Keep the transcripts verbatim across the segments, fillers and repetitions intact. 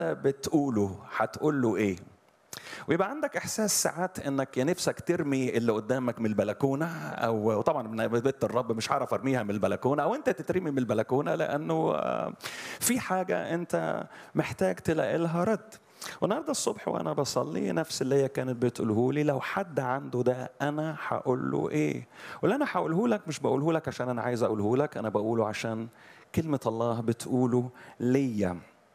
بتقوله هتقول له ايه؟ ويبقى عندك احساس ساعات انك يا نفسك ترمي اللي قدامك من البلكونه، او طبعا من بيت الرب مش هعرف ارميها من البلكونه، او انت تترمي من البلكونه لانه في حاجه انت محتاج تلاقي لها رد. والنهارده الصبح وانا بصلي نفس اللي هي كانت بتقوله لي، لو حد عنده ده انا هقول له ايه؟ واللي انا هقوله لك مش بقوله لك عشان انا عايز اقوله لك، انا بقوله عشان كلمه الله بتقوله ليا.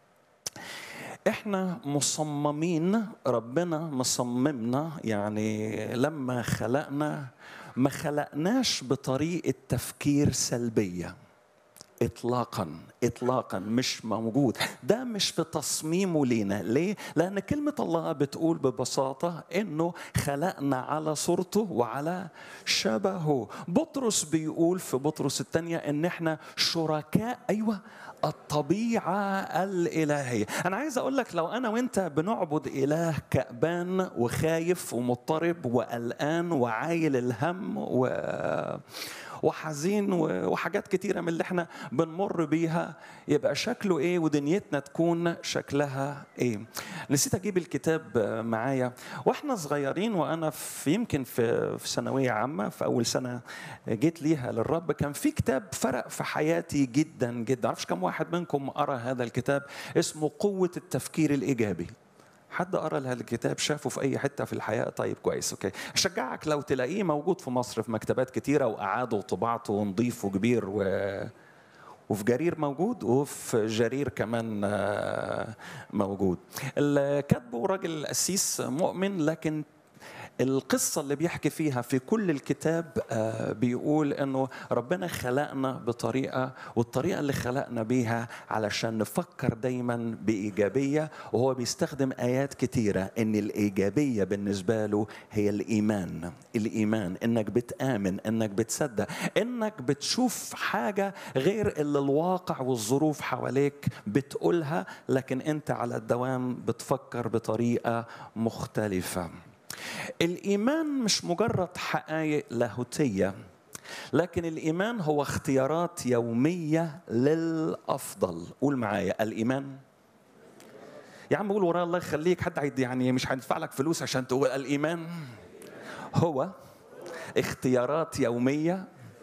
احنا مصممين، ربنا مصممنا، يعني لما خلقنا ما خلقناش بطريقة تفكير سلبية اطلاقا اطلاقا، مش موجود، ده مش في تصميمه لينا. ليه؟ لان كلمه الله بتقول ببساطه انه خلقنا على صورته وعلى شبهه. بطرس بيقول في بطرس الثانيه ان احنا شركاء، ايوه، الطبيعه الالهيه. انا عايز اقول لك، لو انا وانت بنعبد اله كأبان وخايف ومضطرب وقلقان وعايل الهم و وحزين وحاجات كتيرة من اللي احنا بنمر بيها، يبقى شكله ايه ودنيتنا تكون شكلها ايه؟ نسيت اجيب الكتاب معايا واحنا صغيرين، وانا في يمكن في في ثانوية عامة، في اول سنة جيت ليها للرب، كان في كتاب فرق في حياتي جدا جدا. معرفش كم واحد منكم قرأ هذا الكتاب، اسمه قوة التفكير الإيجابي. حد قرأ هذا الكتاب؟ شافه في أي حتة في الحياة؟ طيب كويس، أوكي. أشجعك لو تلاقيه موجود في مصر في مكتبات كتيرة، وأعاده وطباعته ونضيف وكبير، و... وفي جرير موجود، وفي جرير كمان موجود. اللي كاتبه راجل قسيس مؤمن، لكن القصة اللي بيحكي فيها في كل الكتاب بيقول إنه ربنا خلقنا بطريقة، والطريقة اللي خلقنا بيها علشان نفكر دايما بإيجابية، وهو بيستخدم آيات كتيرة إن الإيجابية بالنسبة له هي الإيمان. الإيمان إنك بتآمن، إنك بتصدق، إنك بتشوف حاجة غير اللي الواقع والظروف حواليك بتقولها، لكن أنت على الدوام بتفكر بطريقة مختلفة. الإيمان مش مجرد حقائق لاهوتية، لكن الإيمان هو اختيارات يومية للأفضل. قول معايا، الإيمان. يا عم قول ورايا، الله يخليك، حد هيدي يعني مش هندفع لك فلوس عشان تقول الإيمان هو اختيارات يومية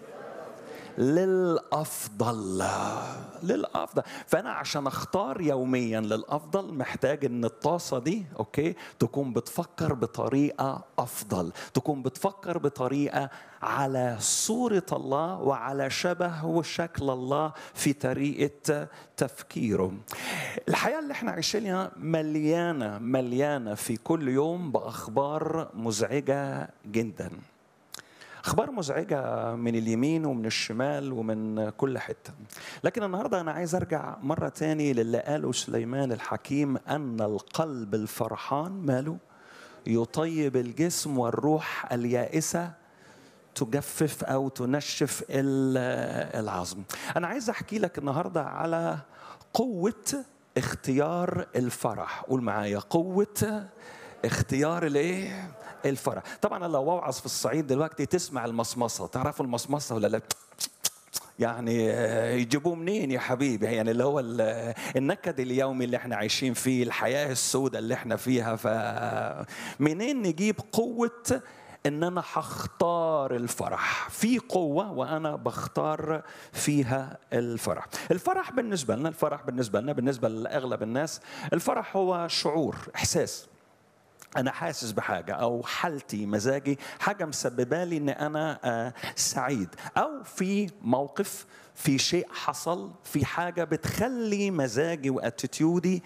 للأفضل. للأفضل. فأنا عشان أختار يوميا للأفضل محتاج إن الطاسة دي أوكي تكون بتفكر بطريقة أفضل، تكون بتفكر بطريقة على صورة الله وعلى شبه وشكل الله في طريقة تفكيره. الحياة اللي احنا عايشينها مليانة مليانة في كل يوم بأخبار مزعجة جدا، أخبار مزعجة من اليمين ومن الشمال ومن كل حتة. لكن النهاردة أنا عايز أرجع مرة تاني للي قاله سليمان الحكيم، أن القلب الفرحان ماله يطيب الجسم، والروح اليائسة تجفف أو تنشف العظم. أنا عايز أحكي لك النهاردة على قوة اختيار الفرح. قول معايا، قوة اختيار الايه؟ الفرح. طبعا لو اوعظ في الصعيد دلوقتي تسمع المصمصه، تعرفوا المصمصه ولا لا؟ يعني يجيبوه منين يا حبيبي؟ يعني اللي هو النكد اليومي اللي احنا عايشين فيه، الحياه السوداء اللي احنا فيها، فمنين نجيب قوه ان انا هختار الفرح؟ في قوة وانا بختار فيها الفرح. الفرح بالنسبة لنا، الفرح بالنسبة لنا بالنسبة لاغلب الناس، الفرح هو شعور، احساس. أنا حاسس بحاجة، أو حالتي مزاجي حاجة مسببة لي إن أنا سعيد، أو في موقف، في شيء حصل، في حاجة بتخلي مزاجي واتيتيودي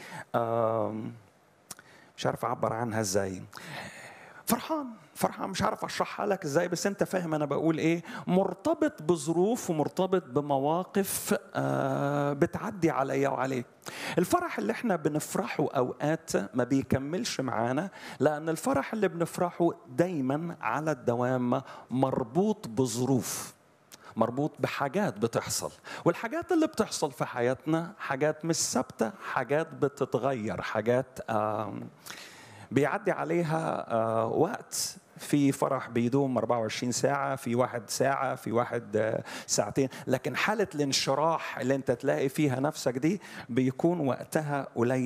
مش عارف أعبر عنها إزاي، فرحان فرحان، مش عارف اشرحها لك ازاي، بس انت فاهم انا بقول ايه. مرتبط بظروف ومرتبط بمواقف بتعدي عليا وعليك. الفرح اللي احنا بنفرحه اوقات ما بيكملش معانا، لان الفرح اللي بنفرحه دايما على الدوام مربوط بظروف، مربوط بحاجات بتحصل، والحاجات اللي بتحصل في حياتنا حاجات مش ثابته، حاجات بتتغير، حاجات بيعدي عليها وقت. في فرح بيدوم أربعة وعشرين ساعة، في واحد ساعة، في واحد ساعتين، لكن حالة الانشراح اللي انت تلاقي فيها نفسك دي بيكون وقتها قليل.